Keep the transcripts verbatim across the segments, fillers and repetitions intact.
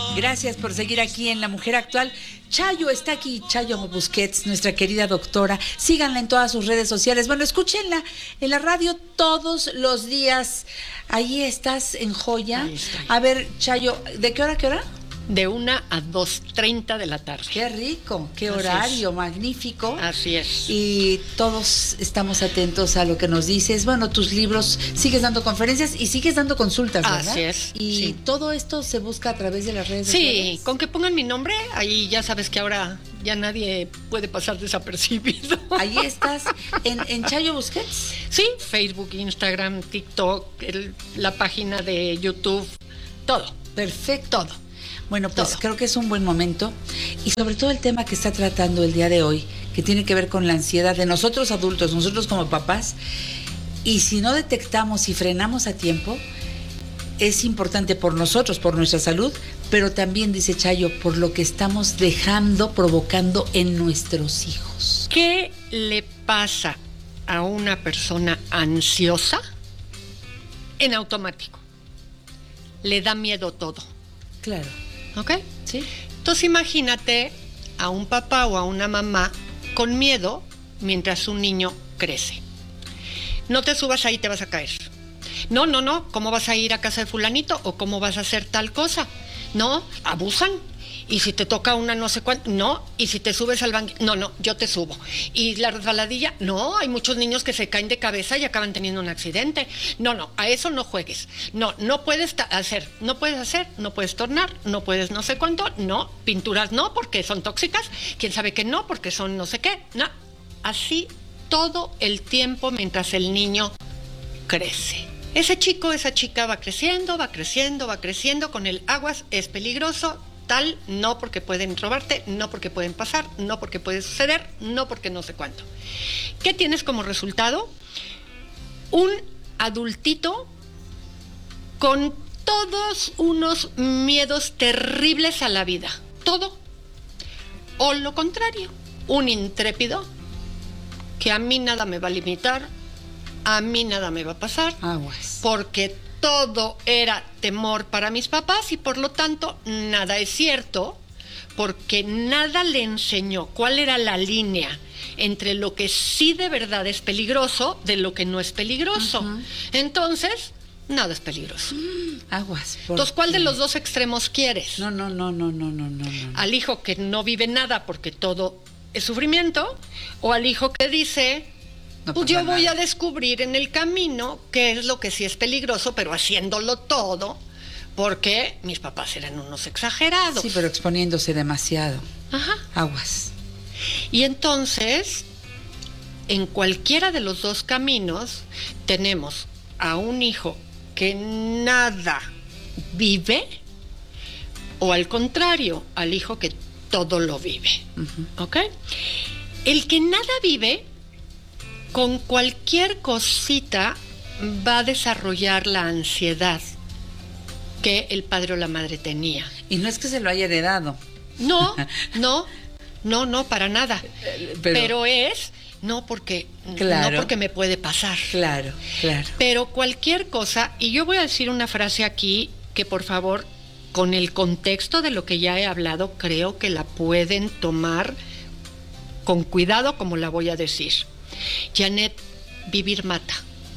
Gracias por seguir aquí en La Mujer Actual. Chayo está aquí, Chayo Busquets, nuestra querida doctora. Síganla en todas sus redes sociales. Bueno, escúchenla en la radio todos los días. Ahí estás en Joya. A ver, Chayo, ¿de qué hora a qué hora? De una a dos treinta de la tarde. Qué rico, qué horario magnífico. Así es. Y todos estamos atentos a lo que nos dices. Bueno, tus libros, sigues dando conferencias y sigues dando consultas, ¿verdad? Así es. Y sí. todo esto se busca a través de las redes sí, sociales. Sí, con que pongan mi nombre, ahí ya sabes que ahora ya nadie puede pasar desapercibido. Ahí estás, en, en Chayo Busquets. Sí, Facebook, Instagram, TikTok, el, la página de YouTube, todo. Perfecto. Todo. Bueno, pues Todo. creo que es un buen momento y sobre todo el tema que está tratando el día de hoy, que tiene que ver con la ansiedad de nosotros adultos, nosotros como papás, y si no detectamos y frenamos a tiempo, es importante por nosotros, por nuestra salud, pero también, dice Chayo, por lo que estamos dejando, provocando en nuestros hijos. ¿Qué le pasa a una persona ansiosa? En automático. Le da miedo todo. Claro. ¿Ok? Sí. Entonces imagínate a un papá o a una mamá con miedo mientras un niño crece. No te subas ahí, te vas a caer. No, no, no, ¿cómo vas a ir a casa de fulanito? ¿O cómo vas a hacer tal cosa? No, abusan. Y si te toca una no sé cuánto, no. Y si te subes al banquillo, no, no, yo te subo. Y la resbaladilla, no, hay muchos niños que se caen de cabeza y acaban teniendo un accidente. No, no, a eso no juegues. No, no puedes ta- hacer, no puedes hacer, no puedes tornar, no puedes no sé cuánto, no, pinturas no, porque son tóxicas, quién sabe que no, porque son no sé qué, no. Así todo el tiempo mientras el niño crece. Ese chico, esa chica va creciendo, va creciendo, va creciendo, con el aguas es peligroso, tal, no porque pueden robarte, no porque pueden pasar, no porque puede suceder, no porque no sé cuánto. ¿Qué tienes como resultado? Un adultito con todos unos miedos terribles a la vida, todo. O lo contrario, un intrépido que a mí nada me va a limitar, a mí nada me va a pasar, Aguas. porque todo era temor para mis papás y por lo tanto nada es cierto, porque nada le enseñó cuál era la línea entre lo que sí de verdad es peligroso de lo que no es peligroso. Uh-huh. Entonces, nada es peligroso. Aguas. Entonces, ¿cuál de los dos extremos quieres? No, no, no, no, no, no, no. ¿Al hijo que no vive nada porque todo es sufrimiento? ¿O al hijo que dice... No pues yo voy nada. A descubrir en el camino qué es lo que sí es peligroso, pero haciéndolo todo, porque mis papás eran unos exagerados. Sí, pero exponiéndose demasiado. Ajá. Aguas. Y entonces, en cualquiera de los dos caminos, tenemos a un hijo que nada vive, o al contrario, al hijo que todo lo vive. Uh-huh. ¿Ok? El que nada vive, con cualquier cosita va a desarrollar la ansiedad que el padre o la madre tenía. Y no es que se lo haya heredado. No, no, no, no, para nada. Pero, Pero es, no porque, claro, no porque me puede pasar. Claro, claro. Pero cualquier cosa, y yo voy a decir una frase aquí que por favor, con el contexto de lo que ya he hablado, creo que la pueden tomar con cuidado como la voy a decir. Janet, vivir mata.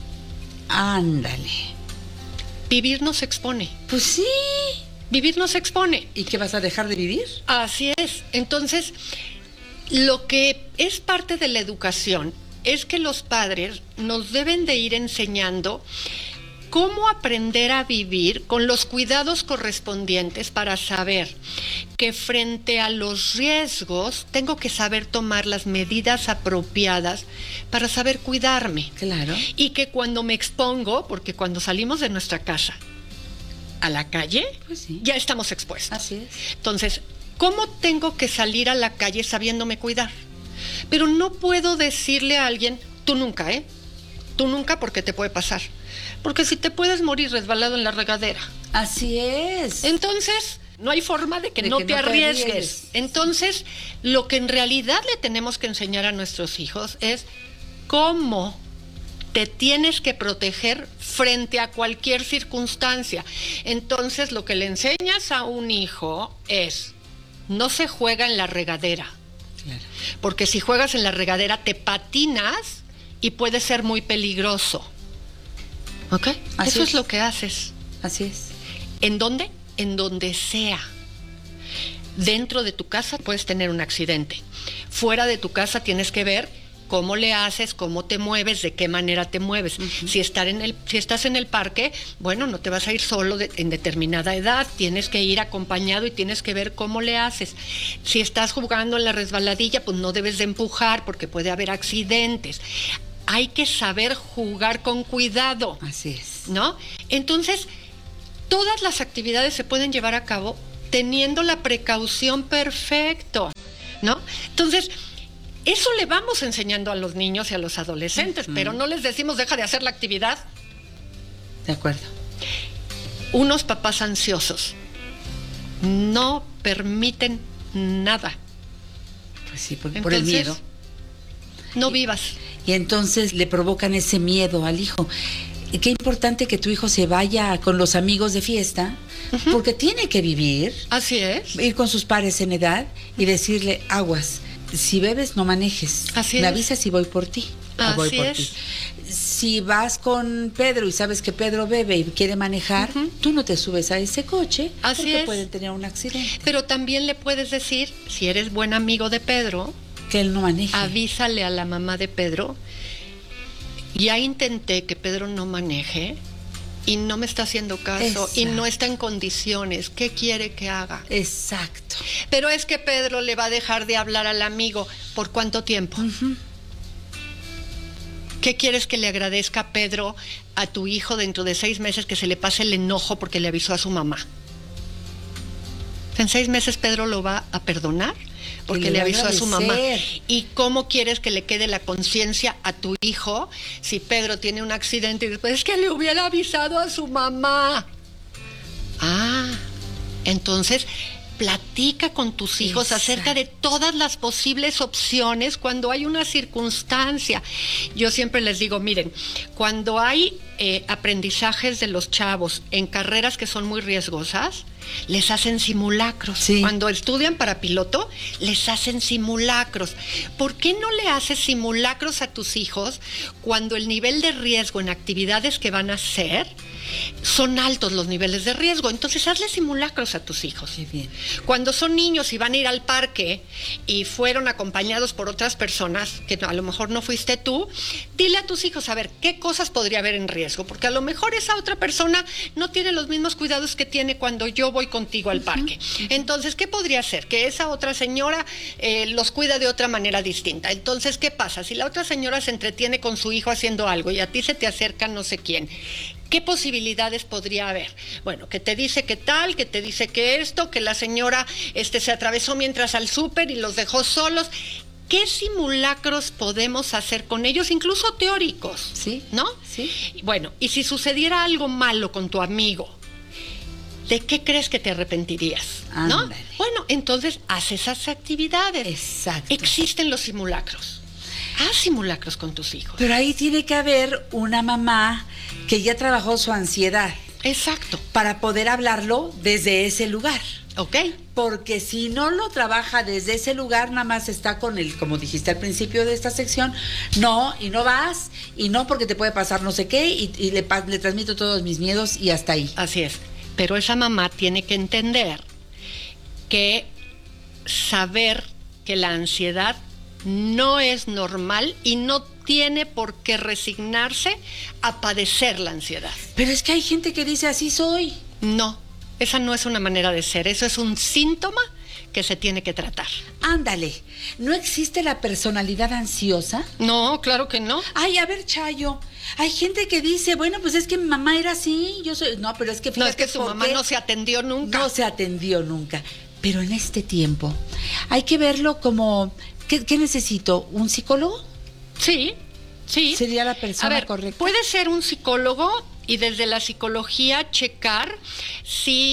Ándale. Vivir nos expone. Pues sí. Vivir nos expone. ¿Y qué vas a dejar de vivir? Así es. Entonces, lo que es parte de la educación es que los padres nos deben de ir enseñando cómo aprender a vivir con los cuidados correspondientes para saber que frente a los riesgos tengo que saber tomar las medidas apropiadas para saber cuidarme. Claro. Y que cuando me expongo, porque cuando salimos de nuestra casa a la calle, pues sí, ya estamos expuestos. Así es. Entonces, ¿cómo tengo que salir a la calle sabiéndome cuidar? Pero no puedo decirle a alguien, tú nunca, ¿eh? Tú nunca porque te puede pasar. Porque si te puedes morir resbalado en la regadera. Así es. Entonces, no hay forma de que, de no, que te, no arriesgues. te arriesgues. Entonces, lo que en realidad le tenemos que enseñar a nuestros hijos es cómo Te tienes que proteger frente a cualquier circunstancia. Entonces, lo que le enseñas a un hijo es, no se juega en la regadera. Claro. Porque si juegas en la regadera, te patinas y puede ser muy peligroso. ¿Ok? Así Eso es. es lo que haces. Así es. ¿En dónde? En donde sea. Dentro de tu casa puedes tener un accidente. Fuera de tu casa tienes que ver cómo le haces, cómo te mueves, de qué manera te mueves. Uh-huh. Si, estar en el, si estás en el parque, bueno, no te vas a ir solo de, en determinada edad, tienes que ir acompañado y tienes que ver cómo le haces. Si estás jugando en la resbaladilla, pues no debes de empujar porque puede haber accidentes. Hay que saber jugar con cuidado. Así es. ¿No? Entonces, todas las actividades se pueden llevar a cabo teniendo la precaución perfecto, ¿no? Entonces, eso le vamos enseñando a los niños y a los adolescentes, uh-huh. pero no les decimos deja de hacer la actividad. De acuerdo. Unos papás ansiosos no permiten nada. Pues sí, por, entonces, por el miedo. No vivas. Y entonces le provocan ese miedo al hijo. Y qué importante que tu hijo se vaya con los amigos de fiesta, uh-huh. porque tiene que vivir. Así es. Ir con sus pares en edad y decirle, aguas, si bebes no manejes. Así Me es. avisas y voy por ti. Así voy por es. ti. Si vas con Pedro y sabes que Pedro bebe y quiere manejar, uh-huh. tú no te subes a ese coche. Así porque es. pueden tener un accidente. Pero también le puedes decir, si eres buen amigo de Pedro, que él no maneje. Avísale a la mamá de Pedro. Ya intenté que Pedro no maneje y no me está haciendo caso. Exacto. Y no está en condiciones. ¿Qué quiere que haga? Exacto. Pero es que Pedro le va a dejar de hablar al amigo. ¿Por cuánto tiempo? Uh-huh. ¿Qué quieres que le agradezca a Pedro a tu hijo dentro de seis meses que se le pase el enojo porque le avisó a su mamá? ¿En seis meses Pedro lo va a perdonar? Porque le avisó a su mamá. ¿Y cómo quieres que le quede la conciencia a tu hijo si Pedro tiene un accidente y después es que le hubiera avisado a su mamá? Ah, entonces platica con tus hijos Exacto. acerca de todas las posibles opciones cuando hay una circunstancia. Yo siempre les digo, miren, cuando hay eh, aprendizajes de los chavos en carreras que son muy riesgosas, les hacen simulacros. Sí. Cuando estudian para piloto, les hacen simulacros. ¿Por qué no le haces simulacros a tus hijos cuando el nivel de riesgo en actividades que van a hacer son altos los niveles de riesgo? Entonces hazle simulacros a tus hijos. Qué bien. Cuando son niños y van a ir al parque y fueron acompañados por otras personas, que a lo mejor no fuiste tú, dile a tus hijos, a ver, ¿qué cosas podría haber en riesgo? Porque a lo mejor esa otra persona no tiene los mismos cuidados que tiene cuando yo voy contigo al parque. Uh-huh. Entonces, ¿qué podría ser? Que esa otra señora eh, los cuida de otra manera distinta. Entonces, ¿qué pasa? Si la otra señora se entretiene con su hijo haciendo algo y a ti se te acerca no sé quién, ¿qué posibilidades podría haber? Bueno, que te dice que tal, que te dice que esto, que la señora este, se atravesó mientras al súper y los dejó solos. ¿Qué simulacros podemos hacer con ellos, incluso teóricos? Sí. ¿No? Sí. Bueno, y si sucediera algo malo con tu amigo, ¿de qué crees que te arrepentirías? ¿No? Ándale. Bueno, entonces haz esas actividades. Exacto. Existen los simulacros. Haz simulacros con tus hijos. Pero ahí tiene que haber una mamá que ya trabajó su ansiedad. Exacto. Para poder hablarlo desde ese lugar. Ok. Porque si no lo trabaja desde ese lugar, nada más está con el, como dijiste al principio de esta sección, no, y no vas, y no porque te puede pasar no sé qué, y, y le, le transmito todos mis miedos y hasta ahí. Así es. Pero esa mamá tiene que entender que saber que la ansiedad no es normal y no tiene por qué resignarse a padecer la ansiedad. Pero es que hay gente que dice así soy. No, esa no es una manera de ser, eso es un síntoma que se tiene que tratar. Ándale, ¿no existe la personalidad ansiosa? No, claro que no. Ay, a ver, Chayo, hay gente que dice, bueno, pues es que mi mamá era así, yo soy... No, pero es que... No, es que su mamá no se atendió nunca. No se atendió nunca. Pero en este tiempo hay que verlo como... ¿Qué, qué necesito? ¿Un psicólogo? Sí, sí. ¿Sería la persona a ver, correcta? Puede ser un psicólogo y desde la psicología checar si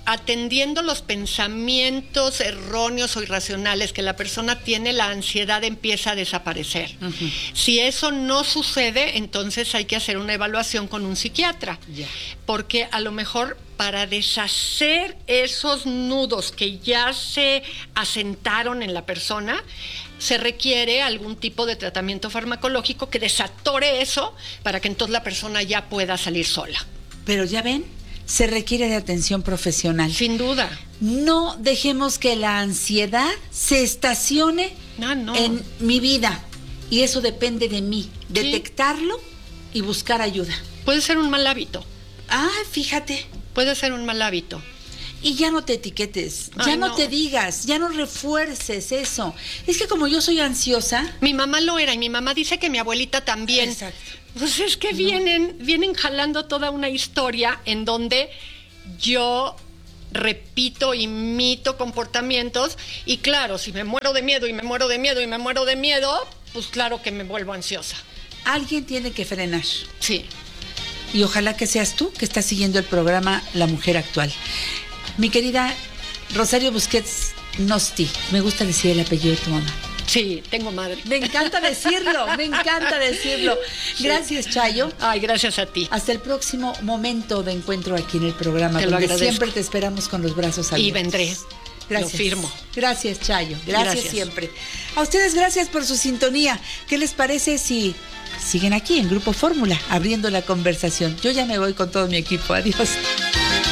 atendiendo los pensamientos erróneos o irracionales que la persona tiene, la ansiedad empieza a desaparecer. Uh-huh. Si eso no sucede, entonces hay que hacer una evaluación con un psiquiatra. Yeah. Porque a lo mejor para deshacer esos nudos que ya se asentaron en la persona, se requiere algún tipo de tratamiento farmacológico que desatore eso para que entonces la persona ya pueda salir sola. Pero ya ven, se requiere de atención profesional. Sin duda. No dejemos que la ansiedad se estacione no, no. en mi vida. Y eso depende de mí. Sí. Detectarlo y buscar ayuda. Puede ser un mal hábito. Ah, fíjate. Puede ser un mal hábito. Y ya no te etiquetes, Ay, ya no, no te digas, ya no refuerces eso. Es que como yo soy ansiosa... Mi mamá lo era y mi mamá dice que mi abuelita también. Exacto. Pues es que No. vienen, vienen jalando toda una historia en donde yo repito, imito comportamientos y claro, si me muero de miedo y me muero de miedo y me muero de miedo, pues claro que me vuelvo ansiosa. Alguien tiene que frenar. Sí. Y ojalá que seas tú que estás siguiendo el programa La Mujer Actual. Mi querida Rosario Busquets Nosti, me gusta decir el apellido de tu mamá. Sí, tengo madre. Me encanta decirlo, me encanta decirlo. Gracias, Chayo. Ay, gracias a ti. Hasta el próximo momento de encuentro aquí en el programa, te lo donde agradezco. Siempre te esperamos con los brazos abiertos. Y vendré. Gracias. Lo firmo. Gracias, Chayo. Gracias, Gracias siempre. A ustedes, gracias por su sintonía. ¿Qué les parece si siguen aquí en Grupo Fórmula, abriendo la conversación? Yo ya me voy con todo mi equipo. Adiós.